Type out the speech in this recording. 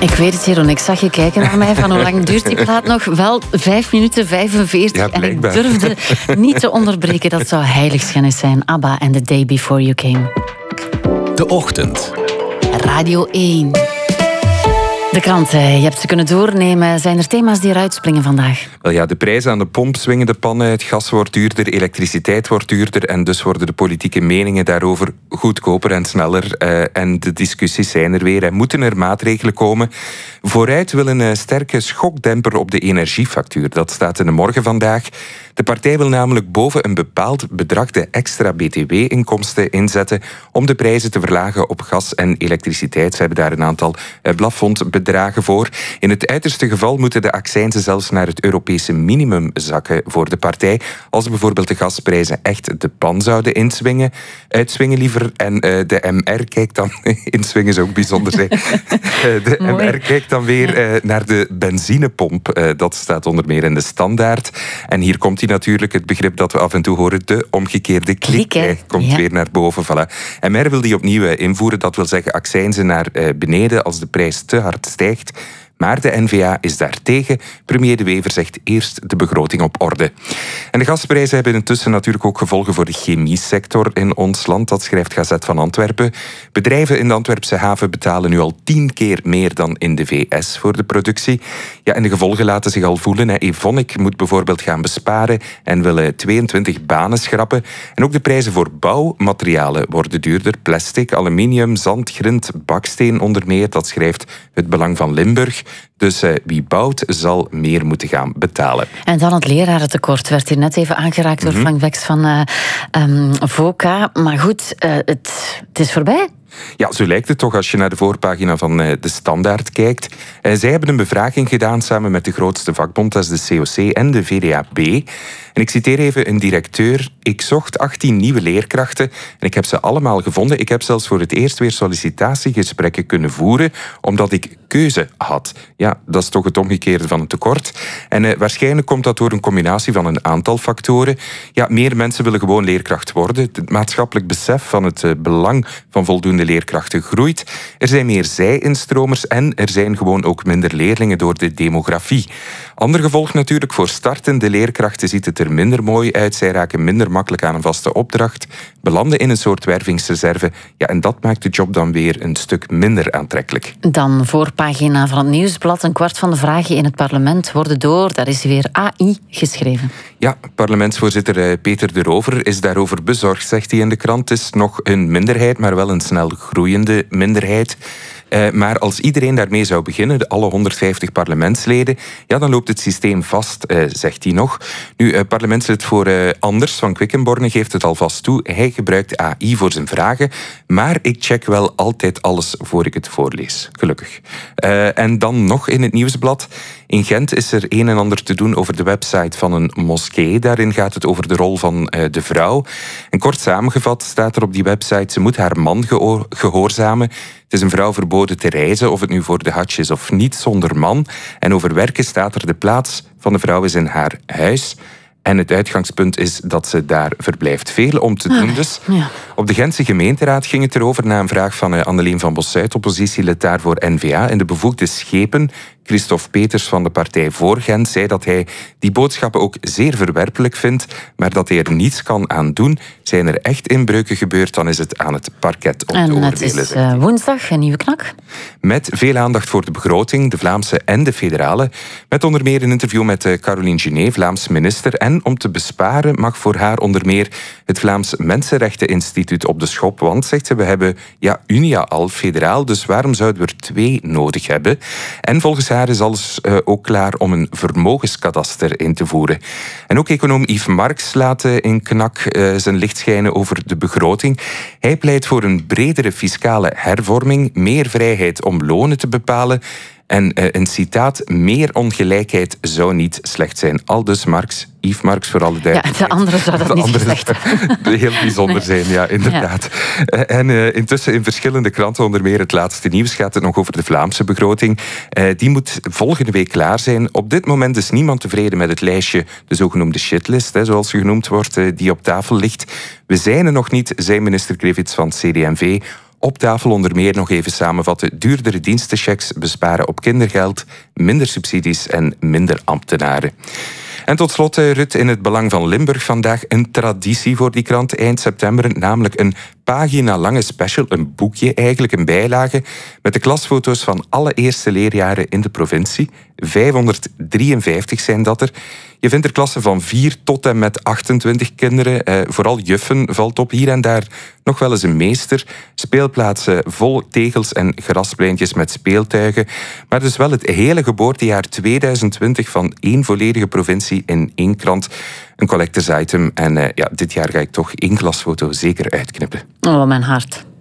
Ik weet het, Jeroen. Ik zag je kijken naar mij van hoe lang duurt die plaat nog? Wel 5 minuten 45. Ja, en ik durfde niet te onderbreken. Dat zou heiligschennis zijn. ABBA en The Day Before You Came. De Ochtend. Radio 1. De kranten, je hebt ze kunnen doornemen. Zijn er thema's die eruit springen vandaag? Wel ja, de prijzen aan de pomp swingen de pan uit. Gas wordt duurder, elektriciteit wordt duurder. En dus worden de politieke meningen daarover goedkoper en sneller. En de discussies zijn er weer. En moeten er maatregelen komen? Vooruit wil een sterke schokdemper op de energiefactuur. Dat staat in de Morgen vandaag. De partij wil namelijk boven een bepaald bedrag de extra btw-inkomsten inzetten om de prijzen te verlagen op gas en elektriciteit. Ze hebben daar een aantal plafondbedragen voor. In het uiterste geval moeten de accijnzen zelfs naar het Europese minimum zakken voor de partij. Als bijvoorbeeld de gasprijzen echt de pan zouden uitswingen liever. En de MR kijkt dan... Inswingen is ook bijzonder zijn. De MR kijkt dan weer naar de benzinepomp. Dat staat onder meer in de Standaard. En hier komt natuurlijk het begrip dat we af en toe horen, de omgekeerde klik. Komt weer naar boven. Voilà. MR wil die opnieuw invoeren. Dat wil zeggen accijnzen naar beneden als de prijs te hard stijgt. Maar de N-VA is daartegen. Premier De Wever zegt eerst de begroting op orde. En de gasprijzen hebben intussen natuurlijk ook gevolgen voor de chemiesector in ons land. Dat schrijft Gazet van Antwerpen. Bedrijven in de Antwerpse haven betalen nu al 10 keer meer dan in de VS voor de productie. Ja, en de gevolgen laten zich al voelen. Evonik moet bijvoorbeeld gaan besparen en willen 22 banen schrappen. En ook de prijzen voor bouwmaterialen worden duurder. Plastic, aluminium, zand, grind, baksteen onder meer. Dat schrijft Het Belang van Limburg. Dus wie bouwt zal meer moeten gaan betalen. En dan het lerarentekort werd hier net even aangeraakt door Frank Wex van VOCA. Maar goed, het is voorbij. Ja, zo lijkt het toch als je naar de voorpagina van de Standaard kijkt. Zij hebben een bevraging gedaan samen met de grootste vakbond, dat is de COC en de VDAB. En ik citeer even een directeur. Ik zocht 18 nieuwe leerkrachten en ik heb ze allemaal gevonden. Ik heb zelfs voor het eerst weer sollicitatiegesprekken kunnen voeren, omdat ik keuze had. Ja, dat is toch het omgekeerde van het tekort. En waarschijnlijk komt dat door een combinatie van een aantal factoren. Ja, meer mensen willen gewoon leerkracht worden. Het maatschappelijk besef van het belang van voldoende leerkrachten groeit. Er zijn meer zij-instromers en er zijn gewoon ook minder leerlingen door de demografie. Ander gevolg natuurlijk voor startende leerkrachten ziet het er minder mooi uit. Zij raken minder makkelijk aan een vaste opdracht, belanden in een soort wervingsreserve. Ja, en dat maakt de job dan weer een stuk minder aantrekkelijk. Dan voorpagina van het Nieuwsblad. Een kwart van de vragen in het parlement worden door, daar is weer AI geschreven. Ja, parlementsvoorzitter Peter de Rover is daarover bezorgd, zegt hij in de krant. Het is nog een minderheid, maar wel een snel groeiende minderheid. Maar als iedereen daarmee zou beginnen, alle 150 parlementsleden, ja, dan loopt het systeem vast, zegt hij nog. Nu, parlementslid voor Anders van Quickenborne geeft het alvast toe. Hij gebruikt AI voor zijn vragen, maar ik check wel altijd alles voor ik het voorlees. Gelukkig. En dan nog in het Nieuwsblad. In Gent is er een en ander te doen over de website van een moskee. Daarin gaat het over de rol van de vrouw. En kort samengevat staat er op die website: ze moet haar man gehoorzamen. Het is een vrouw verboden te reizen, of het nu voor de hadj is of niet, zonder man. En over werken staat er: de plaats van de vrouw is in haar huis. En het uitgangspunt is dat ze daar verblijft. Veel om te doen dus. Ja. Op de Gentse gemeenteraad ging het erover na een vraag van Anneleen van Bossuit, oppositielid daar voor N-VA. En de bevoegde schepen, Christophe Peters van de Partij voor Gent, zei dat hij die boodschappen ook zeer verwerpelijk vindt, maar dat hij er niets kan aan doen. Zijn er echt inbreuken gebeurd, dan is het aan het parket om te oordelen. En het is woensdag een nieuwe knak. Met veel aandacht voor de begroting, de Vlaamse en de federale. Met onder meer een interview met Caroline Genet, Vlaams minister. En om te besparen mag voor haar onder meer het Vlaams Mensenrechteninstituut op de schop. Want, zegt ze, we hebben Unia al federaal, dus waarom zouden we er 2 nodig hebben? En volgens haar is alles ook klaar om een vermogenskadaster in te voeren. En ook econoom Yves Marx laat in Knak zijn licht schijnen over de begroting. Hij pleit voor een bredere fiscale hervorming, meer vrijheid om lonen te bepalen. En een citaat: meer ongelijkheid zou niet slecht zijn. Aldus Marx, Yves Marx voor alle duidelijkheid. Ja, de andere zou dat niet slecht zijn. Heel bijzonder zijn, ja, inderdaad. Ja. En intussen in verschillende kranten, onder meer het laatste nieuws, gaat het nog over de Vlaamse begroting. Die moet volgende week klaar zijn. Op dit moment is niemand tevreden met het lijstje, de zogenoemde shitlist, zoals ze genoemd wordt, die op tafel ligt. We zijn er nog niet, zei minister Krivits van het CD&V. op tafel onder meer nog even samenvatten. Duurdere dienstenchecks, besparen op kindergeld, minder subsidies en minder ambtenaren. En tot slot, Rut, in het Belang van Limburg vandaag een traditie voor die krant eind september, namelijk een pagina-lange special, een boekje eigenlijk, een bijlage, met de klasfoto's van alle eerste leerjaren in de provincie. 553 zijn dat er. Je vindt er klassen van 4 tot en met 28 kinderen. Vooral juffen valt op, hier en daar nog wel eens een meester. Speelplaatsen vol tegels en graspleintjes met speeltuigen. Maar dus wel het hele geboortejaar 2020 van één volledige provincie in één krant. Een collectors item. En dit jaar ga ik toch 1 klasfoto zeker uitknippen. Oh, mijn hart.